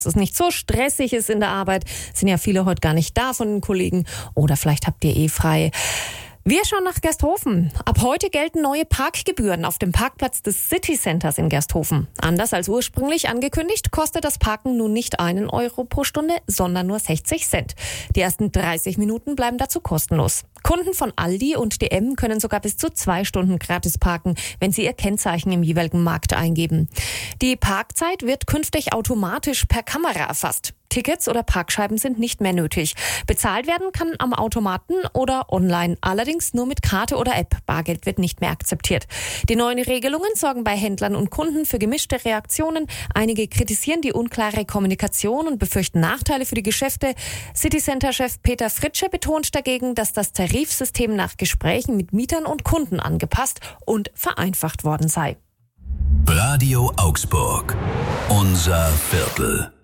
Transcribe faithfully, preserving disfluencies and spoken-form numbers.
es nicht so stressig ist in der Arbeit. Sind ja viele heute gar nicht da von den Kollegen. Oder vielleicht habt ihr eh frei. Wir schauen nach Gersthofen. Ab heute gelten neue Parkgebühren auf dem Parkplatz des City Centers in Gersthofen. Anders als ursprünglich angekündigt, kostet das Parken nun nicht einen Euro pro Stunde, sondern nur sechzig Cent. Die ersten dreißig Minuten bleiben dazu kostenlos. Kunden von Aldi und D M können sogar bis zu zwei Stunden gratis parken, wenn sie ihr Kennzeichen im jeweiligen Markt eingeben. Die Parkzeit wird künftig automatisch per Kamera erfasst. Tickets oder Parkscheiben sind nicht mehr nötig. Bezahlt werden kann am Automaten oder online, allerdings nur mit Karte oder App. Bargeld wird nicht mehr akzeptiert. Die neuen Regelungen sorgen bei Händlern und Kunden für gemischte Reaktionen. Einige kritisieren die unklare Kommunikation und befürchten Nachteile für die Geschäfte. City Center-Chef Peter Fritsche betont dagegen, dass das Tarifsystem nach Gesprächen mit Mietern und Kunden angepasst und vereinfacht worden sei. Radio Augsburg. Unser Viertel.